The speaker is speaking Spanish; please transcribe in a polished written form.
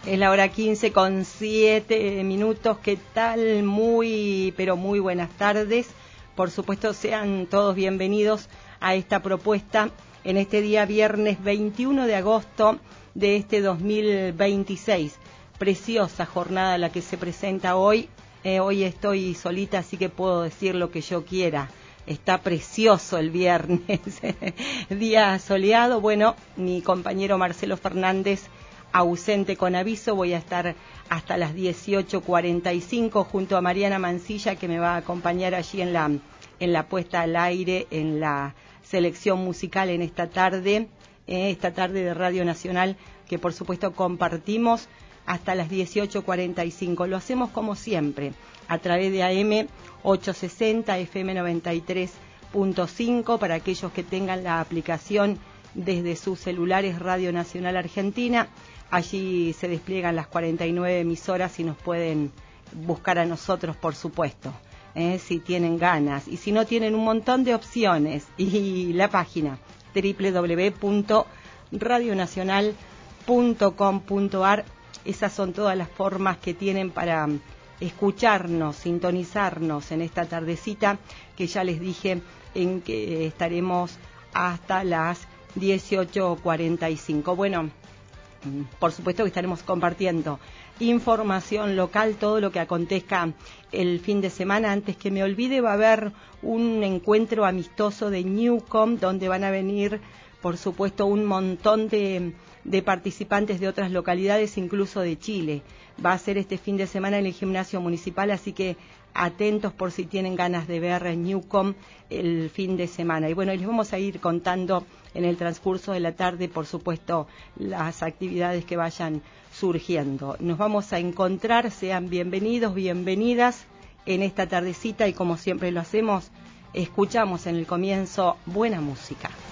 Es la hora 15 con 7 minutos. ¿Qué tal? Pero muy buenas tardes. Por supuesto, sean todos bienvenidos a esta propuesta en este día viernes 21 de agosto de este 2026. Preciosa jornada la que se presenta hoy. Hoy estoy solita, así que puedo decir lo que yo quiera. Está precioso el viernes, día soleado. Bueno, mi compañero Marcelo Fernández, ausente con aviso, voy a estar hasta las 18:45 junto a Mariana Mancilla, que me va a acompañar allí en la puesta al aire, en la selección musical en esta tarde de Radio Nacional, que por supuesto compartimos hasta las 18:45. Lo hacemos como siempre, a través de AM 860, FM 93.5, para aquellos que tengan la aplicación desde sus celulares Radio Nacional Argentina. Allí se despliegan las 49 emisoras y nos pueden buscar a nosotros, por supuesto, si tienen ganas. Y si no, tienen un montón de opciones. Y la página www.radionacional.com.ar. Esas son todas las formas que tienen para escucharnos, sintonizarnos en esta tardecita, que ya les dije en que estaremos hasta las 18:45. Bueno, por supuesto que estaremos compartiendo información local, todo lo que acontezca el fin de semana. Antes que me olvide, va a haber un encuentro amistoso de Newcom, donde van a venir, por supuesto, un montón de participantes de otras localidades, incluso de Chile. Va a ser este fin de semana en el gimnasio municipal, así que atentos por si tienen ganas de ver Newcom el fin de semana. Y bueno, les vamos a ir contando en el transcurso de la tarde, por supuesto, las actividades que vayan surgiendo. Nos vamos a encontrar, sean bienvenidos, bienvenidas en esta tardecita, y como siempre lo hacemos, escuchamos en el comienzo buena música.